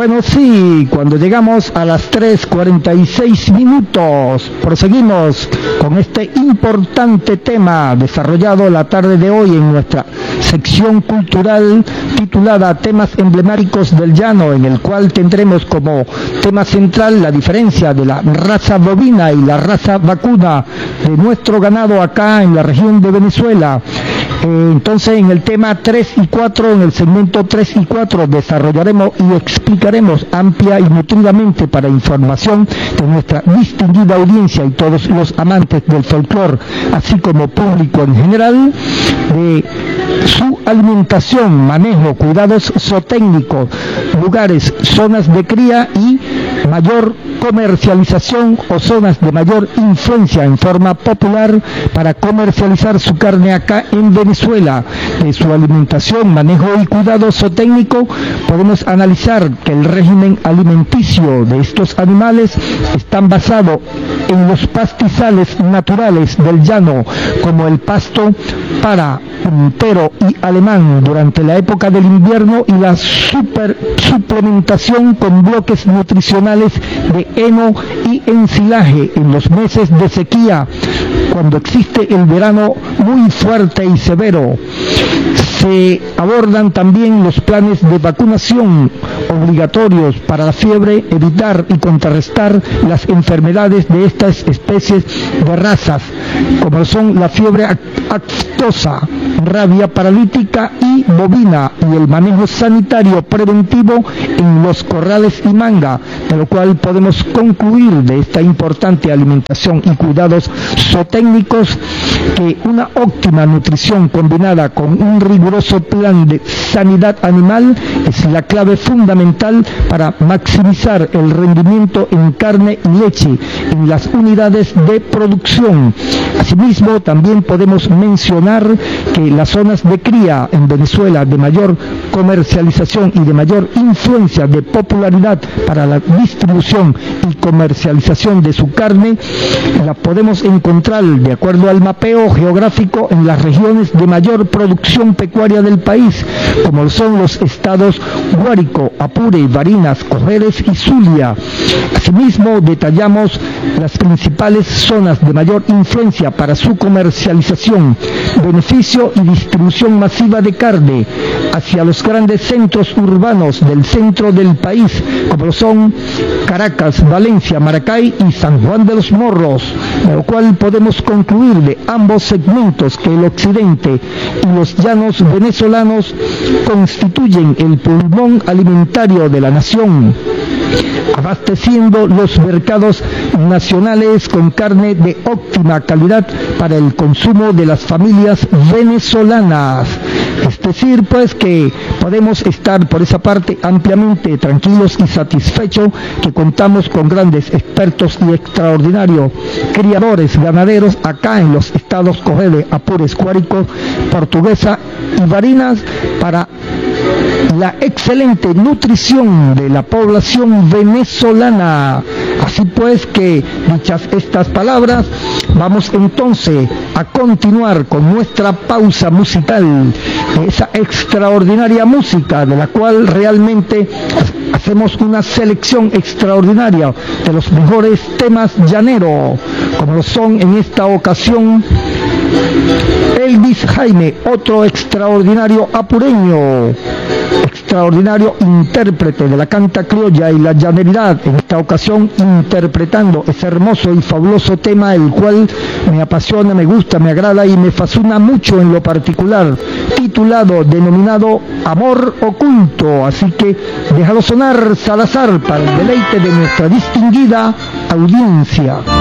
Bueno, sí, cuando llegamos a las 3:46 minutos, proseguimos con este importante tema desarrollado la tarde de hoy en nuestra sección cultural titulada Temas emblemáticos del llano, en el cual tendremos como tema central la diferencia de la raza bovina y la raza vacuna de nuestro ganado acá en la región de Venezuela. Entonces, en el tema 3 y 4, en el segmento 3 y 4, desarrollaremos y explicaremos amplia y nutridamente para información de nuestra distinguida audiencia y todos los amantes del folclore, así como público en general, de su alimentación, manejo, cuidados zootécnicos, lugares, zonas de cría y mayor comercialización o zonas de mayor influencia en forma popular para comercializar su carne acá en Venezuela. De su alimentación, manejo y cuidado zootécnico podemos analizar que el régimen alimenticio de estos animales están basados en los pastizales naturales del llano, como el pasto para puntero y alemán durante la época del invierno y la suplementación con bloques nutricionales de heno y ensilaje en los meses de sequía, cuando existe el verano muy fuerte y severo. Se abordan también los planes de vacunación obligatorios para la fiebre, evitar y contrarrestar las enfermedades de estas especies de razas, como son la fiebre aftosa, rabia paralítica y bovina, y el manejo sanitario preventivo en los corrales y manga, de lo cual podemos concluir de esta importante alimentación y cuidados zootécnicos que una óptima nutrición combinada con un riguroso plan de sanidad animal es la clave fundamental para maximizar el rendimiento en carne y leche en las unidades de producción. Asimismo, también podemos mencionar que las zonas de cría en Venezuela de mayor comercialización y de mayor influencia de popularidad para la distribución y comercialización de su carne la podemos encontrar, de acuerdo al mapeo geográfico, en las regiones de mayor producción pecuaria del país, como son los estados Guárico, Apure, Barinas, Cojedes y Zulia. Asimismo, detallamos las principales zonas de mayor influencia para su comercialización, beneficio y distribución masiva de carne hacia los grandes centros urbanos del centro del país, como son Caracas, Valencia, Maracay y San Juan de los Morros, de lo cual podemos concluir de ambos segmentos que el occidente y los llanos venezolanos constituyen el pulmón alimentario de la nación, abasteciendo los mercados nacionales con carne de óptima calidad para el consumo de las familias venezolanas. Es decir, pues, que podemos estar por esa parte ampliamente tranquilos y satisfechos que contamos con grandes expertos y extraordinarios criadores ganaderos acá en los estados Cojedes, Apures, Guárico, Portuguesa y Barinas para la excelente nutrición de la población venezolana. Así pues, que dichas estas palabras, vamos entonces a continuar con nuestra pausa musical, esa extraordinaria música de la cual realmente hacemos una selección extraordinaria de los mejores temas llaneros, como lo son en esta ocasión Elvis Jaime, otro extraordinario apureño, extraordinario intérprete de la canta criolla y la llaneridad, en esta ocasión interpretando ese hermoso y fabuloso tema, el cual me apasiona, me gusta, me agrada y me fascina mucho en lo particular, titulado, denominado Amor Oculto. Así que déjalo sonar, Salazar, para el deleite de nuestra distinguida audiencia.